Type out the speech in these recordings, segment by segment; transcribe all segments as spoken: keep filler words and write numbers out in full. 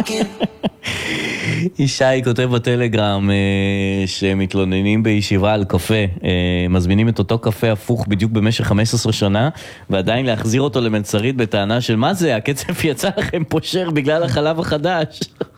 ישי כותב בטלגרם שמתלוננים בישיבה על קפה, מזמינים את אותו קפה הפוך בדיוק במשך חמש עשרה שנה, ועדיין להחזיר אותו למלצרית בטענה של מה זה, הקצף יצא לכם פושר בגלל החלב החדש.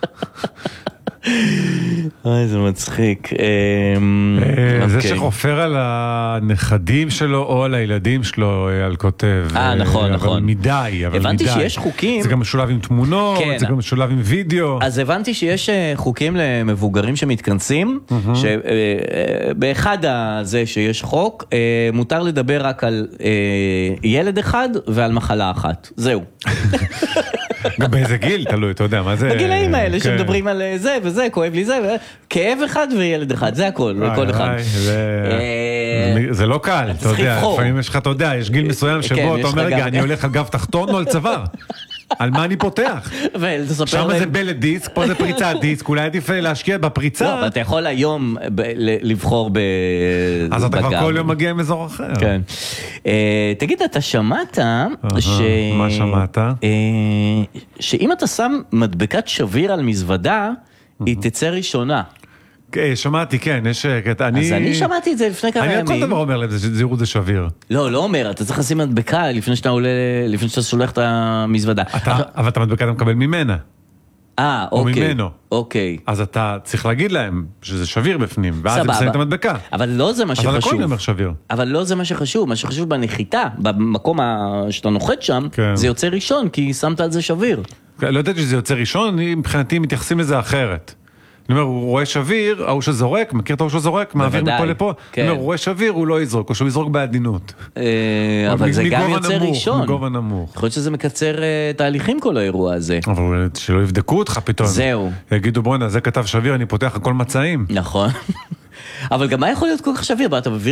אוי, זה מצחיק. זה שחופר על הנכדים שלו או על הילדים שלו, על כותב. אה, נכון, נכון. אבל מדי, אבל מדי. הבנתי שיש חוקים. זה גם משולב עם תמונות, זה גם משולב עם וידאו. אז הבנתי שיש חוקים למבוגרים שמתכנסים, שבאחד הזה שיש חוק, מותר לדבר רק על ילד אחד ועל מחלה אחת. זהו. גם באיזה גיל, תלוי, אתה יודע, מה זה? בגילאים האלה שמדברים על זה וזה, כואב לי זה, כאב אחד וילד אחד, זה הכל, כל אחד. זה לא קל, אתה יודע, לפעמים יש לך, אתה יודע, יש גיל מסוים שבו אתה אומר, רגע, אני הולך על גב תחתון או על צוואר? על מה אני פותח? שם זה בלט דיסק, פה זה פריצת דיסק, אולי עדיף להשקיע בפריצה. לא, אבל אתה יכול היום לבחור בגב. אז אתה כבר כל יום מגיע עם אזור אחר. כן. תגיד, אתה שמעת ש... מה שמעת? שאם אתה שם מדבקת שביר על מזוודה, היא תצא ראשונה. שמעתי, כן, יש... אז אני שמעתי את זה לפני כמה ימים. אני כל דבר אומר להם, זהירות זה שביר. לא, לא אומר, אתה צריך לשים מדבקה לפני שאתה עולה, לפני שאתה שולח את המזוודה. אבל את המדבקה אתה מקבל ממנה. אה, אוקיי. או ממנו. אוקיי. אז אתה צריך להגיד להם שזה שביר בפנים, ואז הם שמים את המדבקה. אבל לא זה מה שחשוב. אבל הכל אומר שביר. אבל לא זה מה שחשוב. מה שחשוב בנחיתה, במקום שאתה נוחת שם, זה יוצא ראשון, כי שמת על זה שביר. לא יודעת שזה יוצא ראשון, מבחינתי מתייחסים לזה אחרת. אני אומר, הוא רואה שביר, ההוא שזורק, מכיר את ההוא שזורק, מעביר מפה לפה. אני אומר, הוא רואה שביר, הוא לא יזרוק, או שהוא יזרוק בעדינות. אבל זה גם יוצא ראשון. מגובה נמוך. יכול להיות שזה מקצר תהליכים כל האירוע הזה. אבל שלא יבדקו אותך פתאום. זהו. יגידו, בוא'נה, זה כתב שביר, אני פותח הכל מצעים. נכון. אבל גם מה יכול להיות כל כך שביר? אתה מביא